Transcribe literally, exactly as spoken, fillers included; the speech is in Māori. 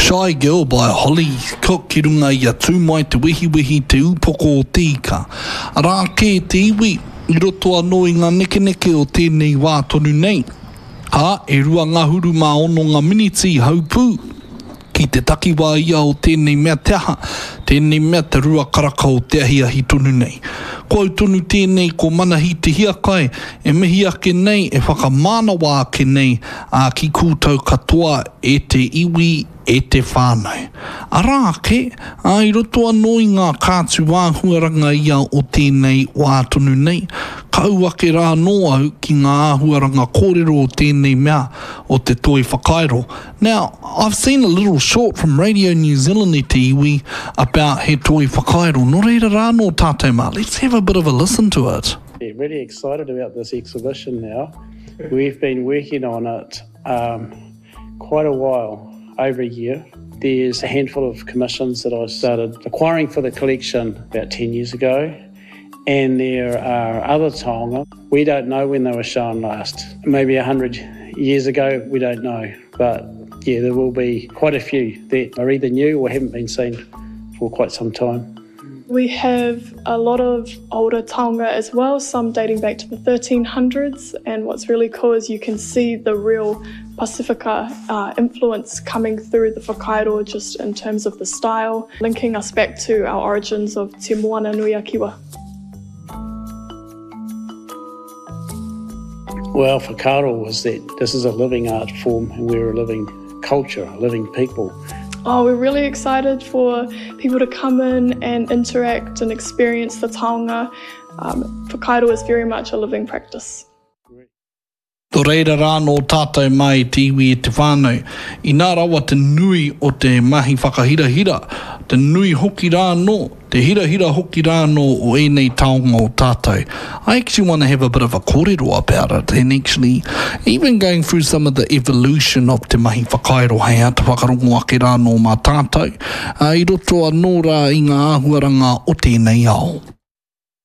Shy Girl by Holly Cook ki runga i a tūmai te wihi wihi te upoko o tika. Arā ke te iwi, i roto anō i ngā neke neke o tēnei wā tonu nei. Ha, e rua ngā huru mā ono ngā miniti haupū. Ki te takiwā ia o tēnei mea te aha, tēnei mea te rua karaka o te ahi ahi tonu nei. Ko au tonu tēnei ko manahi te hiakai, e mihi ake nei, e whakamānawa ake nei, a ki kūtau katoa e te iwi e te whānau. Arā ake, a i roto anō i ngā kātu āhuaranga ia o tēnei wā tonu nei, ka au ake rā nō au ki ngā āhuaranga kōrero o tēnei mea o te toi whakairo. Now, I've seen a little short from Radio New Zealand i te iwi about he toi whakairo. Nō reira rā nō tātou mā. Let's have a bit of a listen to it. Yeah, really excited about this exhibition now. We've been working on it um, quite a while, over a year. There's a handful of commissions that I started acquiring for the collection about ten years ago. And there are other taonga. We don't know when they were shown last. Maybe one hundred years ago, we don't know. But yeah, there will be quite a few that are either new or haven't been seen for quite some time. We have a lot of older taonga as well, some dating back to the thirteen hundreds. And what's really cool is you can see the real Pacifica uh, influence coming through the whakairo just in terms of the style, linking us back to our origins of Te Moana Nui a Kiwa. Well, whakaaro was that this is a living art form and we're a living culture, a living people. Oh, we're really excited for people to come in and interact and experience the taonga. Um, whakairo is very much a living practice. Tō reira rā nō tātou mai te iwi e te whānau. I nā rawa te nui o te mahi whakahirahira, te nui hoki rā nō, te hirahira hoki rā nō o enei taonga o tātou. I actually want to have a bit of a kōrero about it and actually even going through some of the evolution of te mahi whakairo hei a te whakarongo ake rā nō mā tātou. Uh, I roto anō rā i ngā āhuaranga o tēnei ao.